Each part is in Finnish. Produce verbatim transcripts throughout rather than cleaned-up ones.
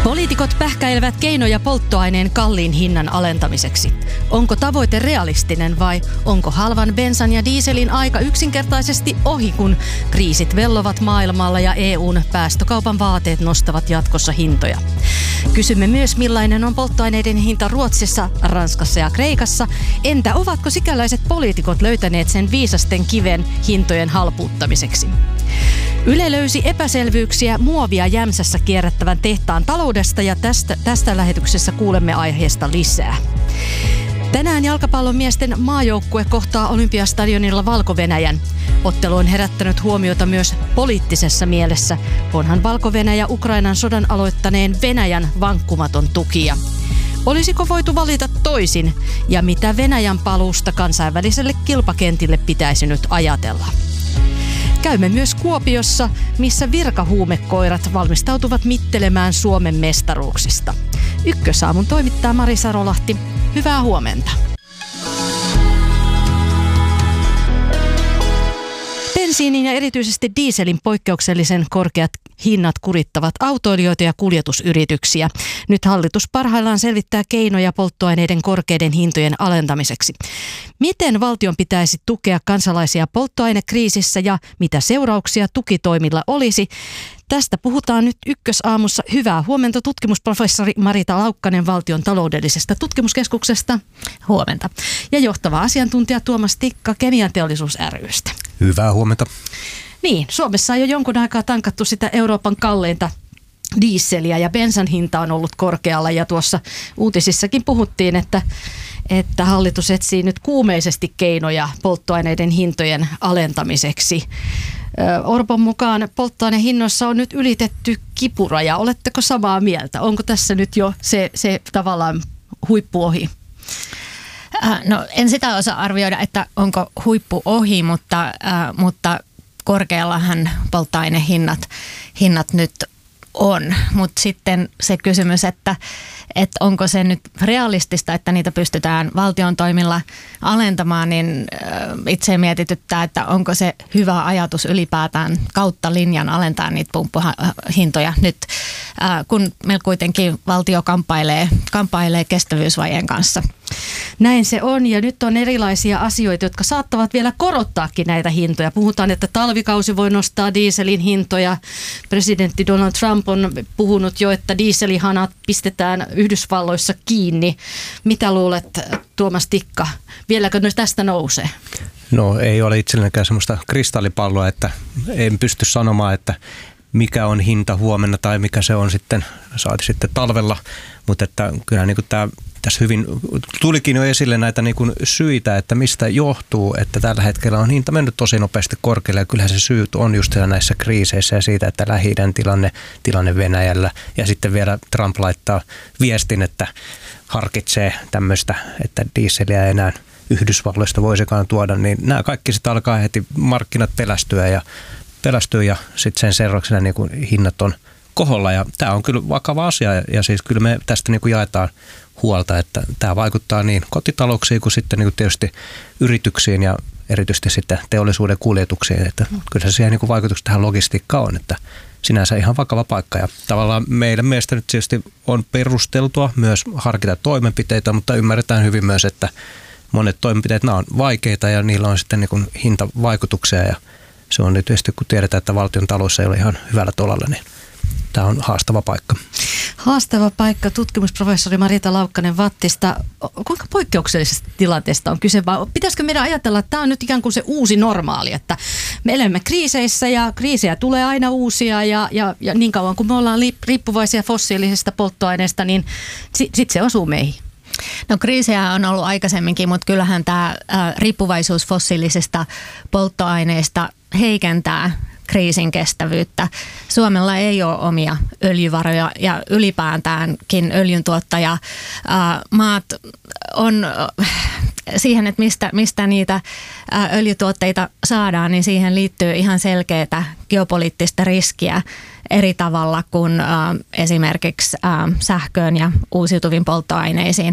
Poliitikot pähkäilevät keinoja polttoaineen kalliin hinnan alentamiseksi. Onko tavoite realistinen vai onko halvan bensan ja dieselin aika yksinkertaisesti ohi, kun kriisit vellovat maailmalla ja E U:n päästökaupan vaateet nostavat jatkossa hintoja? Kysymme myös, millainen on polttoaineiden hinta Ruotsissa, Ranskassa ja Kreikassa. Entä ovatko sikäläiset poliitikot löytäneet sen viisasten kiven hintojen halpuuttamiseksi? Yle löysi epäselvyyksiä muovia Jämsässä kierrättävän tehtaan taloudesta ja tästä, tästä lähetyksessä kuulemme aiheesta lisää. Tänään jalkapallon miesten maajoukkue kohtaa Olympiastadionilla Valko-Venäjän. Ottelu on herättänyt huomiota myös poliittisessa mielessä. Onhan Valko-Venäjä Ukrainan sodan aloittaneen Venäjän vankkumaton tukija. Olisiko voitu valita toisin ja mitä Venäjän paluusta kansainväliselle kilpakentille pitäisi nyt ajatella? Käymme myös Kuopiossa, missä virkahuumekoirat valmistautuvat mittelemään Suomen mestaruuksista. Ykkösaamun toimittaa Mari Sarolahti. Hyvää huomenta. Bensiinin ja erityisesti dieselin poikkeuksellisen korkeat hinnat kurittavat autoilijoita ja kuljetusyrityksiä. Nyt hallitus parhaillaan selvittää keinoja polttoaineiden korkeiden hintojen alentamiseksi. Miten valtion pitäisi tukea kansalaisia polttoainekriisissä ja mitä seurauksia tukitoimilla olisi? Tästä puhutaan nyt Ykkösaamussa. Hyvää huomenta tutkimusprofessori Marita Laukkanen Valtion taloudellisesta tutkimuskeskuksesta. Huomenta. Ja johtava asiantuntija Tuomas Tikka Kemianteollisuus ry:stä. Hyvää huomenta. Niin, Suomessa on jo jonkun aikaa tankattu sitä Euroopan kalleinta dieseliä ja bensan hinta on ollut korkealla ja tuossa uutisissakin puhuttiin, että, että hallitus etsii nyt kuumeisesti keinoja polttoaineiden hintojen alentamiseksi. Orpon mukaan polttoainehinnoissa on nyt ylitetty kipuraja. Oletteko samaa mieltä? Onko tässä nyt jo se, se tavallaan huippu ohi? No en sitä osaa arvioida, että onko huippu ohi, mutta, äh, mutta korkeallahan polttoainehinnat hinnat nyt on. Mutta sitten se kysymys, että, että onko se nyt realistista, että niitä pystytään valtion toimilla alentamaan, niin itse mietityttää, että onko se hyvä ajatus ylipäätään kautta linjan alentaa niitä pumppuhintoja nyt, kun meillä kuitenkin valtio kamppailee, kamppailee kestävyysvajeen kanssa. Näin se on ja nyt on erilaisia asioita, jotka saattavat vielä korottaakin näitä hintoja. Puhutaan, että talvikausi voi nostaa dieselin hintoja. Presidentti Donald Trump on puhunut jo, että dieselihanat pistetään Yhdysvalloissa kiinni. Mitä luulet, Tuomas Tikka? Vieläkö tästä nousee? No ei ole itsellänikään semmoista kristallipalloa, että en pysty sanomaan, että mikä on hinta huomenna tai mikä se on sitten, saati sitten talvella, mutta että kyllähän niin kuin tämä tässä hyvin tulikin jo esille näitä niin kuin syitä, että mistä johtuu, että tällä hetkellä on hinta mennyt tosi nopeasti korkealle ja kyllähän se syyt on just näissä kriiseissä ja siitä, että Lähi-idän tilanne, tilanne Venäjällä ja sitten vielä Trump laittaa viestin, että harkitsee tämmöistä, että dieseliä ei enää Yhdysvalloista voisikaan tuoda, niin nämä kaikki sitten alkaa heti markkinat pelästyä ja pelästyä ja sitten sen seurauksena niin kuin hinnat on koholla ja tämä on kyllä vakava asia ja siis kyllä me tästä niin kuin jaetaan huolta, että tämä vaikuttaa niin kotitalouksiin kuin sitten niin kuin tietysti yrityksiin ja erityisesti sitten teollisuuden kuljetuksiin, että kyllä se siihen niin kuin vaikutukset tähän logistiikkaan on, että sinänsä ihan vakava paikka ja tavallaan meidän mielestä nyt tietysti on perusteltua myös harkita toimenpiteitä, mutta ymmärretään hyvin myös, että monet toimenpiteet nämä on vaikeita ja niillä on sitten niin kuin hintavaikutuksia ja se on nyt tietysti kun tiedetään, että valtion talous ei ole ihan hyvällä tolalla, niin tämä on haastava paikka. Haastava paikka, tutkimusprofessori Marita Laukkanen Vattista. Kuinka poikkeuksellisesta tilanteesta on kyse, vai pitäisikö meidän ajatella, että tämä on nyt ikään kuin se uusi normaali, että me elämme kriiseissä ja kriisejä tulee aina uusia ja, ja, ja niin kauan kun me ollaan riippuvaisia fossiilisista polttoaineista, niin sitten sit se osuu meihin. No kriisejä on ollut aikaisemminkin, mutta kyllähän tämä ää, riippuvaisuus fossiilisista polttoaineista heikentää kriisin kestävyyttä. Suomella ei ole omia öljyvaroja ja ylipäätäänkin öljyntuottaja ää, maat on siihen, että mistä, mistä niitä ää, öljytuotteita saadaan, niin siihen liittyy ihan selkeää geopoliittista riskiä eri tavalla kuin ää, esimerkiksi ää, sähköön ja uusiutuviin polttoaineisiin.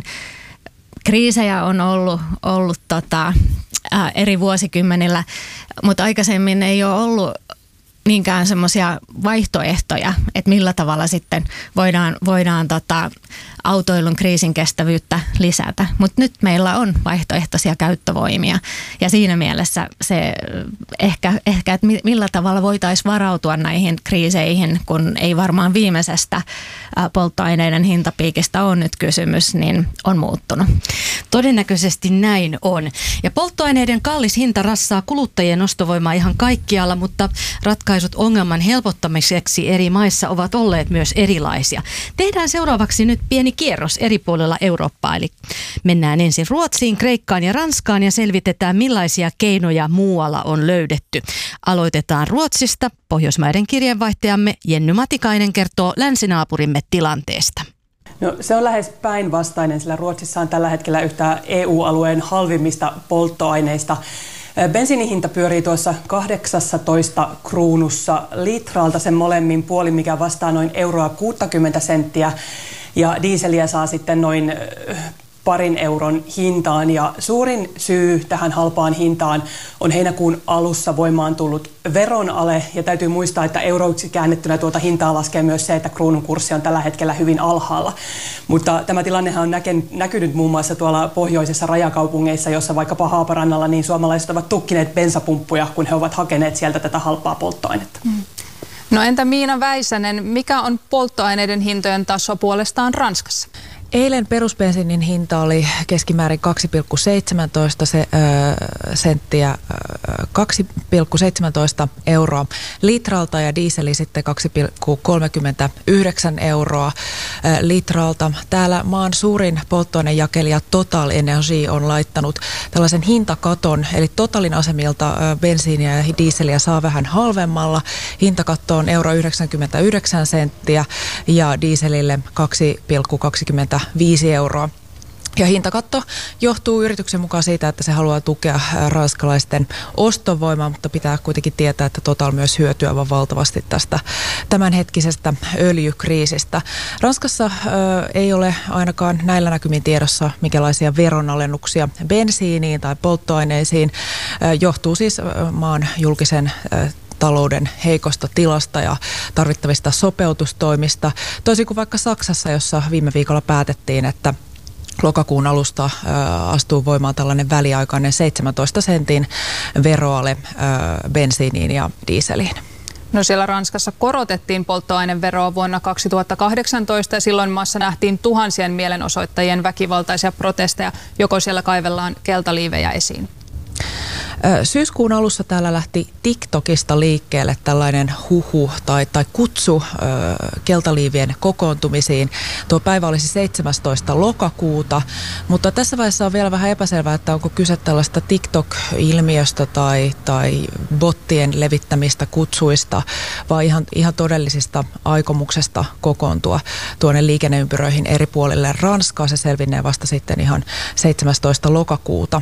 Kriisejä on ollut, ollut tota, ää, eri vuosikymmenillä, mutta aikaisemmin ei ole ollut niinkään semmoisia vaihtoehtoja, että millä tavalla sitten voidaan, voidaan tota, autoilun kriisin kestävyyttä lisätä. Mutta nyt meillä on vaihtoehtoisia käyttövoimia ja siinä mielessä se ehkä, ehkä että millä tavalla voitaisiin varautua näihin kriiseihin, kun ei varmaan viimeisestä polttoaineiden hintapiikistä on nyt kysymys, niin on muuttunut. Todennäköisesti näin on. Ja polttoaineiden kallis hinta rassaa kuluttajien ostovoimaa ihan kaikkialla, mutta ratkaisut ongelman helpottamiseksi eri maissa ovat olleet myös erilaisia. Tehdään seuraavaksi nyt pieni kierros eri puolilla Eurooppaa, eli mennään ensin Ruotsiin, Kreikkaan ja Ranskaan ja selvitetään millaisia keinoja muualla on löydetty. Aloitetaan Ruotsista. Pohjoismaiden kirjeenvaihtajamme Jenny Matikainen kertoo länsinaapurimme tilanteesta. No, se on lähes päinvastainen, sillä Ruotsissa on tällä hetkellä yhtä E U-alueen halvimmista polttoaineista. Bensiinihinta pyörii tuossa kahdeksatoista kruunussa litralta, sen molemmin puolin, mikä vastaa noin euroa kuusikymmentä senttiä. Ja diiseliä saa sitten noin parin euron hintaan. Ja suurin syy tähän halpaan hintaan on heinäkuun alussa voimaan tullut veronale. Ja täytyy muistaa, että euroiksi käännettynä tuota hintaa laskee myös se, että kruunun kurssi on tällä hetkellä hyvin alhaalla. Mutta tämä tilannehan on näken, näkynyt muun muassa tuolla pohjoisessa rajakaupungeissa, jossa vaikkapa Haaparannalla niin suomalaiset ovat tukkineet bensapumppuja, kun he ovat hakeneet sieltä tätä halpaa polttoainetta. Mm. No entä Miina Väisänen, mikä on polttoaineiden hintojen taso puolestaan Ranskassa? Eilen perusbensiinin hinta oli keskimäärin kaksi pilkku seitsemäntoista se, ö, senttiä, ö, kaksi pilkku seitsemäntoista euroa litralta ja diiseli sitten kaksi pilkku kolmekymmentäyhdeksän euroa ö, litralta. Täällä maan suurin polttoainejakelija Total Energy on laittanut tällaisen hintakaton, eli Totalin asemilta ö, bensiiniä ja diiseliä saa vähän halvemmalla. Hintakatto on euro yhdeksänkymmentäyhdeksän senttiä ja diiselille kaksi pilkku kaksikymmentä viisi euroa. Ja hintakatto johtuu yrityksen mukaan siitä, että se haluaa tukea ranskalaisten ostovoimaa, mutta pitää kuitenkin tietää, että Total myös hyötyy aivan valtavasti tästä tämänhetkisestä öljykriisistä. Ranskassa ö, ei ole ainakaan näillä näkymin tiedossa minkälaisia veronalennuksia bensiiniin tai polttoaineisiin. Ö, johtuu siis ö, maan julkisen ö, talouden heikosta tilasta ja tarvittavista sopeutustoimista. Toisin kuin vaikka Saksassa, jossa viime viikolla päätettiin, että lokakuun alusta ä, astuu voimaan tällainen väliaikainen seitsemäntoista sentin veroale ä, bensiiniin ja diiseliin. No siellä Ranskassa korotettiin polttoaineveroa vuonna kaksituhattakahdeksantoista ja silloin maassa nähtiin tuhansien mielenosoittajien väkivaltaisia protesteja, joko siellä kaivellaan keltaliivejä esiin. Syyskuun alussa täällä lähti TikTokista liikkeelle tällainen huhu tai, tai kutsu ö, keltaliivien kokoontumisiin. Tuo päivä olisi seitsemästoista lokakuuta, mutta tässä vaiheessa on vielä vähän epäselvää, että onko kyse tällaista TikTok-ilmiöstä tai, tai bottien levittämistä kutsuista, vai ihan, ihan todellisista aikomuksesta kokoontua tuonne liikenneympyröihin eri puolille Ranskaa. Se selvinnee vasta sitten ihan seitsemästoista lokakuuta.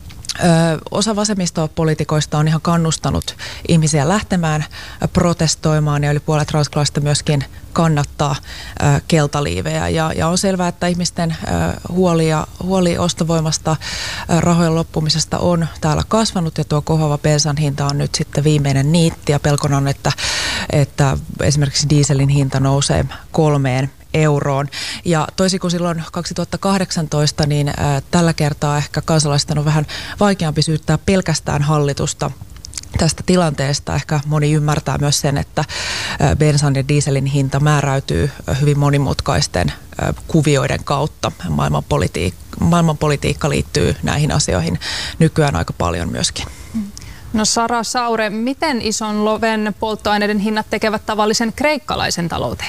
Ö, osa vasemmistopoliitikoista on ihan kannustanut ihmisiä lähtemään protestoimaan ja yli puolet ranskalaisista myöskin kannattaa ö, keltaliivejä. Ja, ja on selvää, että ihmisten ö, huoli, ja, huoli ostovoimasta, ö, rahojen loppumisesta on täällä kasvanut ja tuo kohoava bensan hinta on nyt sitten viimeinen niitti ja pelkona on, että, että esimerkiksi dieselin hinta nousee kolmeen euroon. Ja toisin kuin silloin kaksituhattakahdeksantoista, niin ää, tällä kertaa ehkä kansalaisten on vähän vaikeampi syyttää pelkästään hallitusta tästä tilanteesta. Ehkä moni ymmärtää myös sen, että ää, bensan ja dieselin hinta määräytyy hyvin monimutkaisten ää, kuvioiden kautta. Maailmanpolitiik- maailmanpolitiikka liittyy näihin asioihin nykyään aika paljon myöskin. No Sara Saure, miten ison loven polttoaineiden hinnat tekevät tavallisen kreikkalaisen talouteen?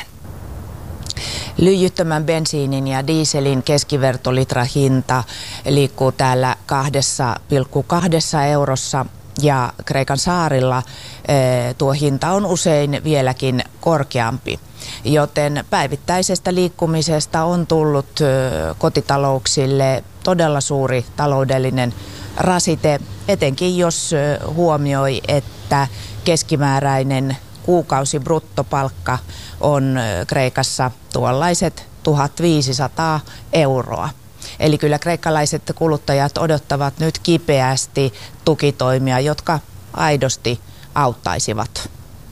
Lyijyttömän bensiinin ja dieselin keskivertolitrahinta liikkuu täällä kaksi pilkku kaksi eurossa ja Kreikan saarilla e, tuo hinta on usein vieläkin korkeampi. Joten päivittäisestä liikkumisesta on tullut e, kotitalouksille todella suuri taloudellinen rasite, etenkin jos e, huomioi, että keskimääräinen kuukausi bruttopalkka on Kreikassa tuollaiset tuhatviisisataa euroa. Eli kyllä kreikkalaiset kuluttajat odottavat nyt kipeästi tukitoimia, jotka aidosti auttaisivat.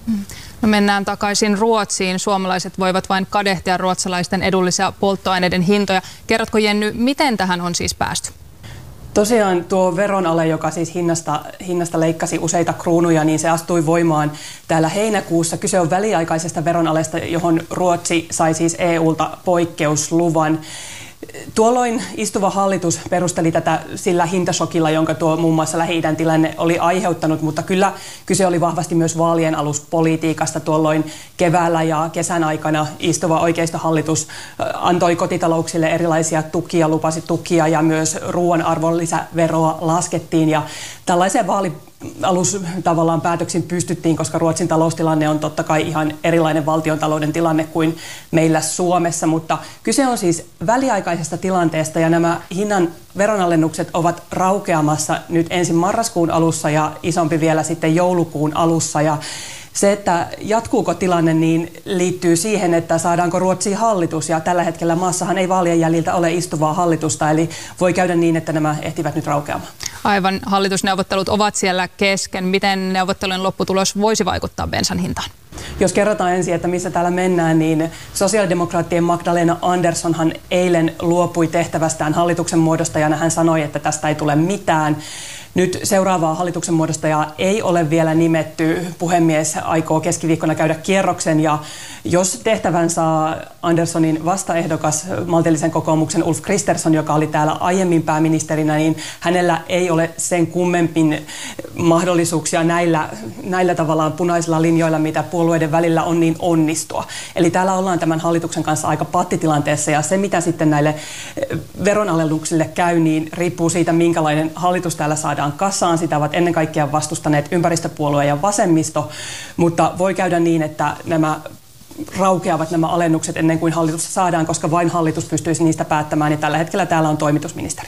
No mennään takaisin Ruotsiin. Suomalaiset voivat vain kadehtia ruotsalaisten edullisia polttoaineiden hintoja. Kerrotko Jenny, miten tähän on siis päästy? Tosiaan tuo veronale, joka siis hinnasta, hinnasta leikkasi useita kruunuja, niin se astui voimaan täällä heinäkuussa. Kyse on väliaikaisesta veronalesta, johon Ruotsi sai siis E U:lta poikkeusluvan. Tuolloin istuva hallitus perusteli tätä sillä hintasokilla, jonka tuo muun muassa Lähi-idän tilanne oli aiheuttanut, mutta kyllä kyse oli vahvasti myös vaalien aluspolitiikasta. Tuolloin keväällä ja kesän aikana istuva oikeistohallitus antoi kotitalouksille erilaisia tukia, lupasi tukia ja myös ruoan arvonlisäveroa laskettiin ja tällaiseen vaali alus tavallaan päätöksin pystyttiin, koska Ruotsin taloustilanne on totta kai ihan erilainen valtiontalouden tilanne kuin meillä Suomessa, mutta kyse on siis väliaikaisesta tilanteesta ja nämä hinnan veronalennukset ovat raukeamassa nyt ensin marraskuun alussa ja isompi vielä sitten joulukuun alussa ja se, että jatkuuko tilanne, niin liittyy siihen, että saadaanko Ruotsiin hallitus ja tällä hetkellä maassahan ei vaalien jäljiltä ole istuvaa hallitusta, eli voi käydä niin, että nämä ehtivät nyt raukeamaan. Aivan, hallitusneuvottelut ovat siellä kesken. Miten neuvottelujen lopputulos voisi vaikuttaa bensan hintaan? Jos kerrotaan ensin, että missä täällä mennään, niin sosiaalidemokraattien Magdalena Anderssonhan eilen luopui tehtävästään hallituksen muodostajana. Hän sanoi, että tästä ei tule mitään. Nyt seuraavaa hallituksen muodostajaa ei ole vielä nimetty. Puhemies aikoo keskiviikkona käydä kierroksen ja jos tehtävän saa Anderssonin vastaehdokas maltillisen kokoomuksen Ulf Kristersson, joka oli täällä aiemmin pääministerinä, niin hänellä ei ole sen kummempin mahdollisuuksia näillä, näillä tavallaan punaisilla linjoilla, mitä puolueiden välillä on, niin onnistua. Eli täällä ollaan tämän hallituksen kanssa aika pattitilanteessa ja se, mitä sitten näille veronalennuksille käy, niin riippuu siitä, minkälainen hallitus täällä saadaan kasaan. Sitä ovat ennen kaikkea vastustaneet ympäristöpuolue ja vasemmisto, mutta voi käydä niin, että nämä raukeavat nämä alennukset ennen kuin hallitus saadaan, koska vain hallitus pystyisi niistä päättämään ja tällä hetkellä täällä on toimitusministeriö.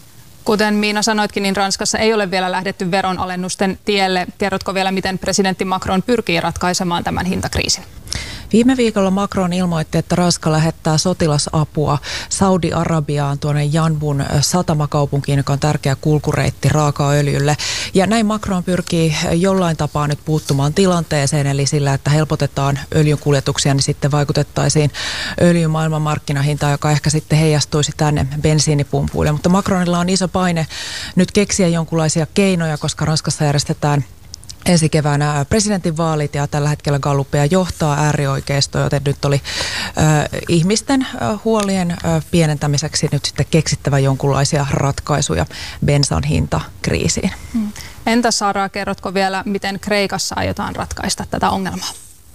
Kuten Miina sanoitkin, niin Ranskassa ei ole vielä lähdetty veronalennusten tielle. Kerrotko vielä, miten presidentti Macron pyrkii ratkaisemaan tämän hintakriisin? Viime viikolla Macron ilmoitti, että Ranska lähettää sotilasapua Saudi-Arabiaan tuonne Janbun satamakaupunkiin, joka on tärkeä kulkureitti raakaöljylle. Ja näin Macron pyrkii jollain tapaa nyt puuttumaan tilanteeseen, eli sillä, että helpotetaan öljyn kuljetuksia, niin sitten vaikutettaisiin öljyn maailmanmarkkinahintaan, joka ehkä sitten heijastuisi tänne bensiinipumpuille. Mutta Macronilla on iso paine nyt keksiä jonkinlaisia keinoja, koska Ranskassa järjestetään ensi keväänä presidentinvaalit ja tällä hetkellä Gallupia johtaa äärioikeisto, joten nyt oli äh, ihmisten äh, huolien äh, pienentämiseksi nyt sitten keksittävä jonkunlaisia ratkaisuja bensan hintakriisiin. Hmm. Entä Sara, kerrotko vielä, miten Kreikassa aiotaan ratkaista tätä ongelmaa?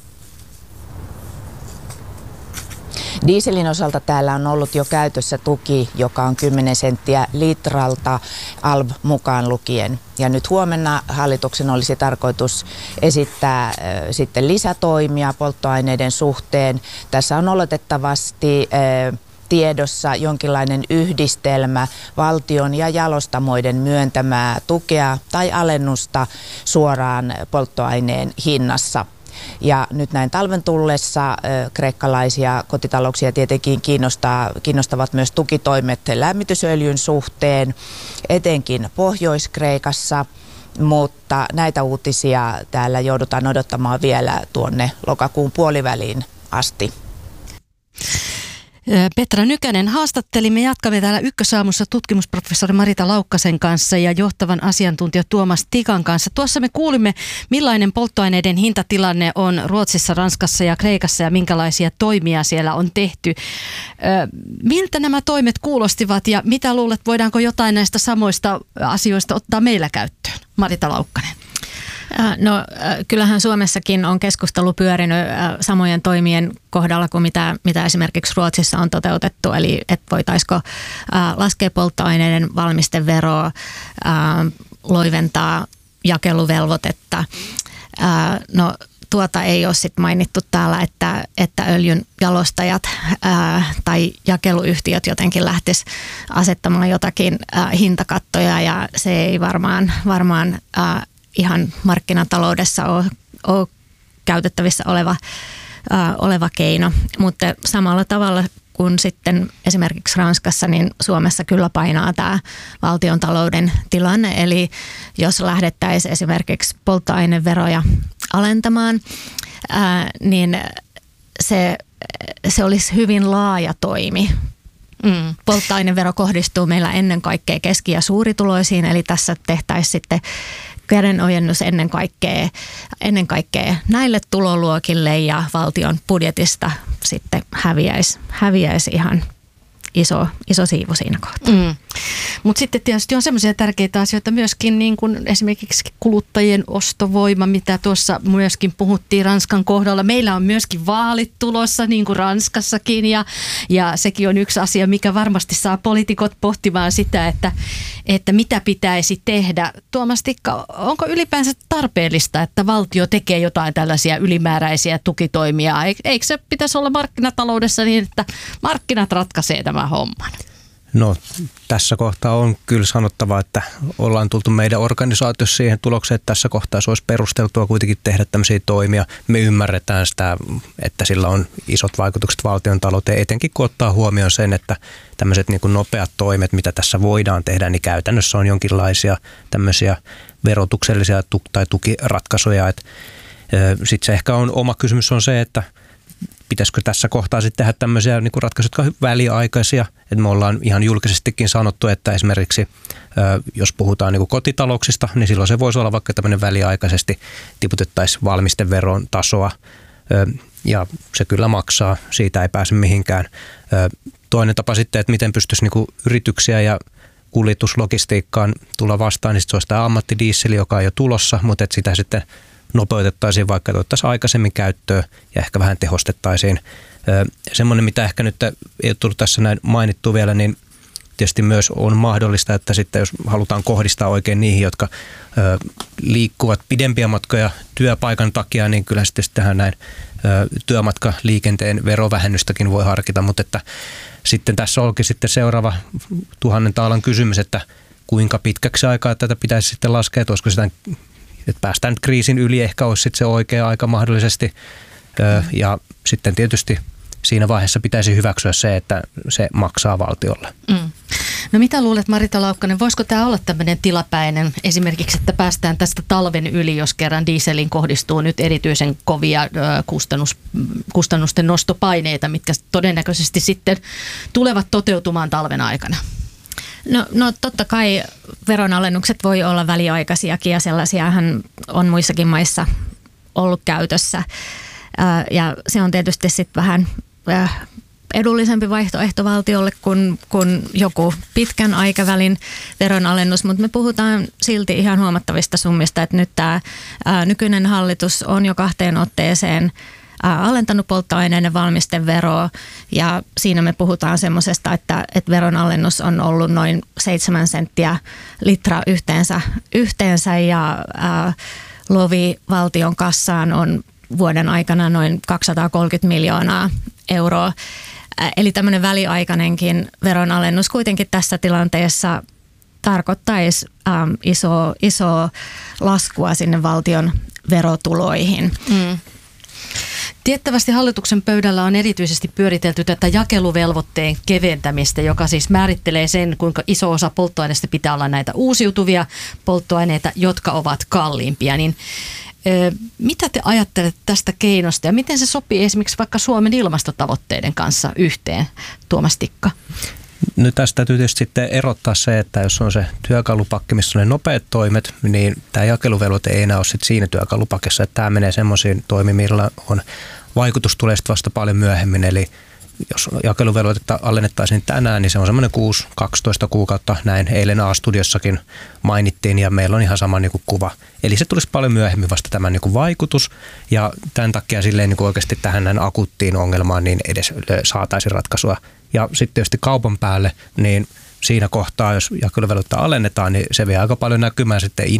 Dieselin osalta täällä on ollut jo käytössä tuki, joka on kymmenen senttiä litralta, A L V mukaan lukien. Ja nyt huomenna hallituksen olisi tarkoitus esittää äh, sitten lisätoimia polttoaineiden suhteen. Tässä on oletettavasti äh, tiedossa jonkinlainen yhdistelmä valtion ja jalostamoiden myöntämää tukea tai alennusta suoraan polttoaineen hinnassa. Ja nyt näin talven tullessa kreikkalaisia kotitalouksia tietenkin kiinnostaa, kiinnostavat myös tukitoimet lämmitysöljyn suhteen, etenkin Pohjois-Kreikassa, mutta näitä uutisia täällä joudutaan odottamaan vielä tuonne lokakuun puoliväliin asti. Petra Nykänen haastatteli. Me jatkamme täällä Ykkösaamussa tutkimusprofessori Marita Laukkasen kanssa ja johtavan asiantuntija Tuomas Tikan kanssa. Tuossa me kuulimme, millainen polttoaineiden hintatilanne on Ruotsissa, Ranskassa ja Kreikassa ja minkälaisia toimia siellä on tehty. Miltä nämä toimet kuulostivat ja mitä luulet, voidaanko jotain näistä samoista asioista ottaa meillä käyttöön? Marita Laukkanen. No kyllähän Suomessakin on keskustelu pyörinyt samojen toimien kohdalla kuin mitä, mitä esimerkiksi Ruotsissa on toteutettu. Eli että voitaisiko laskea polttoaineiden valmisteveroa, loiventaa jakeluvelvoitetta. No tuota ei ole sit mainittu täällä, että, että öljyn jalostajat ää, tai jakeluyhtiöt jotenkin lähtis asettamaan jotakin ää, hintakattoja ja se ei varmaan, varmaan ää, ihan markkinataloudessa ole, ole käytettävissä oleva, ää, oleva keino, mutta samalla tavalla kuin sitten esimerkiksi Ranskassa, niin Suomessa kyllä painaa tämä valtiontalouden tilanne. Eli jos lähdettäisiin esimerkiksi polttoaineveroja alentamaan, ää, niin se, se olisi hyvin laaja toimi. Mm. Polttoainevero kohdistuu meillä ennen kaikkea keski- ja suurituloisiin, eli tässä tehtäisiin sitten kädenojennus ennen kaikkea, ennen kaikkea näille tuloluokille ja valtion budjetista sitten häviäisi, häviäisi ihan iso, iso siivu siinä kohtaa. Mm. Mutta sitten tietysti on semmoisia tärkeitä asioita myöskin, niin kuin esimerkiksi kuluttajien ostovoima, mitä tuossa myöskin puhuttiin Ranskan kohdalla. Meillä on myöskin vaalit tulossa, niin kuin Ranskassakin, ja, ja sekin on yksi asia, mikä varmasti saa poliitikot pohtimaan sitä, että, että mitä pitäisi tehdä. Tuomas Tikka, onko ylipäänsä tarpeellista, että valtio tekee jotain tällaisia ylimääräisiä tukitoimia? Eikö se pitäisi olla markkinataloudessa niin, että markkinat ratkaisee tämän homman? No tässä kohtaa on kyllä sanottava, että ollaan tultu meidän organisaatiossa siihen tulokseen, että tässä kohtaa se olisi perusteltua kuitenkin tehdä tämmöisiä toimia. Me ymmärretään sitä, että sillä on isot vaikutukset valtion talouteen, etenkin kun ottaa huomioon sen, että tämmöiset niin kuin nopeat toimet, mitä tässä voidaan tehdä, niin käytännössä on jonkinlaisia tämmöisiä verotuksellisia tai tukiratkaisuja. Sitten se ehkä on oma kysymys on se, että pitäisikö tässä kohtaa sitten tehdä tämmöisiä niin kuin ratkaisuja, jotka ovat väliaikaisia. Että me ollaan ihan julkisestikin sanottu, että esimerkiksi jos puhutaan niin kuin kotitalouksista, niin silloin se voisi olla vaikka tämmöinen väliaikaisesti tiputettaisiin valmisteveron tasoa ja se kyllä maksaa, siitä ei pääse mihinkään. Toinen tapa sitten, että miten pystyisi niin kuin yrityksiä ja kuljetuslogistiikkaan tulla vastaan, niin se olisi tämä ammattidiisseli, joka on jo tulossa, mutta että sitä sitten nopeutettaisiin, vaikka otettaisiin aikaisemmin käyttöön ja ehkä vähän tehostettaisiin. Semmoinen, mitä ehkä nyt ei ole tullut tässä näin mainittu vielä, niin tietysti myös on mahdollista, että sitten jos halutaan kohdistaa oikein niihin, jotka liikkuvat pidempiä matkoja työpaikan takia, niin kyllä sitten tähän näin työmatkaliikenteen verovähennystäkin voi harkita, mutta että sitten tässä onkin sitten seuraava tuhannen taalan kysymys, että kuinka pitkäksi aikaa tätä pitäisi sitten laskea, että olisiko sitä että päästään nyt kriisin yli, ehkä olisi sitten se oikea aika mahdollisesti. Ja sitten tietysti siinä vaiheessa pitäisi hyväksyä se, että se maksaa valtiolle. Mm. No mitä luulet, Marita Laukkanen, voisiko tämä olla tämmöinen tilapäinen esimerkiksi, että päästään tästä talven yli, jos kerran dieselin kohdistuu nyt erityisen kovia kustannus, kustannusten nostopaineita, mitkä todennäköisesti sitten tulevat toteutumaan talven aikana? No, no totta kai veronalennukset voi olla väliaikaisiakin ja sellaisiahan on muissakin maissa ollut käytössä. Ää, ja se on tietysti sitten vähän äh, edullisempi vaihtoehto valtiolle kuin, kuin joku pitkän aikavälin veronalennus, mutta me puhutaan silti ihan huomattavista summista, että nyt tämä nykyinen hallitus on jo kahteen otteeseen alentanut polttoaineiden valmisteveroa ja siinä me puhutaan semmoisesta, että, että veronalennus on ollut noin seitsemän senttiä litra yhteensä, yhteensä ja ää, lovi valtion kassaan on vuoden aikana noin kaksisataakolmekymmentä miljoonaa euroa. Eli tämmöinen väliaikainenkin veronalennus kuitenkin tässä tilanteessa tarkoittaisi äm, iso, iso laskua sinne valtion verotuloihin. Mm. Tiettävästi hallituksen pöydällä on erityisesti pyöritelty tätä jakeluvelvoitteen keventämistä, joka siis määrittelee sen, kuinka iso osa polttoaineista pitää olla näitä uusiutuvia polttoaineita, jotka ovat kalliimpia. Niin, ö, mitä te ajattelette tästä keinosta ja miten se sopii esimerkiksi vaikka Suomen ilmastotavoitteiden kanssa yhteen, Tuomas Tikka? No tästä täytyy tietysti sitten erottaa se, että jos on se työkalupakki, missä on ne nopeat toimet, niin tämä jakeluvelvoite ei enää ole sitten siinä työkalupakissa, että tämä menee semmoisiin toimiin, millä on vaikutus tulee sitten vasta paljon myöhemmin, eli jos jakeluvelvoitetta alennettaisiin tänään, niin se on semmoinen kuusi kaksitoista kuukautta, näin eilen A-studiossakin mainittiin, ja meillä on ihan sama niin kuin kuva. Eli se tulisi paljon myöhemmin vasta tämä niin kuin vaikutus, ja tämän takia silleen niin kuin oikeasti tähän näin akuuttiin ongelmaan niin edes saataisiin ratkaisua. Ja sitten tietysti kaupan päälle, niin siinä kohtaa, jos jakeluvelvoitetta alennetaan, niin se vie aika paljon näkymään sitten